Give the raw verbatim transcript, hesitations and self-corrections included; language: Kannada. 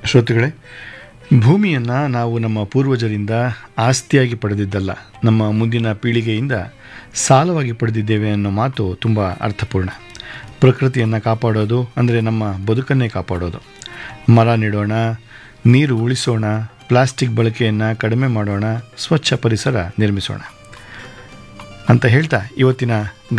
ಶ್ರೋತೃಗಳೇ, ಭೂಮಿಯನ್ನು ನಾವು ನಮ್ಮ ಪೂರ್ವಜರಿಂದ ಆಸ್ತಿಯಾಗಿ ಪಡೆದಿದ್ದಲ್ಲ, ನಮ್ಮ ಮುಂದಿನ ಪೀಳಿಗೆಯಿಂದ ಸಾಲವಾಗಿ ಪಡೆದಿದ್ದೇವೆ ಅನ್ನೋ ಮಾತು ತುಂಬ ಅರ್ಥಪೂರ್ಣ. ಪ್ರಕೃತಿಯನ್ನು ಕಾಪಾಡೋದು ಅಂದರೆ ನಮ್ಮ ಬದುಕನ್ನೇ ಕಾಪಾಡೋದು. ಮರ ನೆಡೋಣ, ನೀರು ಉಳಿಸೋಣ, ಪ್ಲಾಸ್ಟಿಕ್ ಬಳಕೆಯನ್ನು ಕಡಿಮೆ ಮಾಡೋಣ, ಸ್ವಚ್ಛ ಪರಿಸರ ನಿರ್ಮಿಸೋಣ ಅಂತ ಹೇಳ್ತಾ ಇವತ್ತಿನ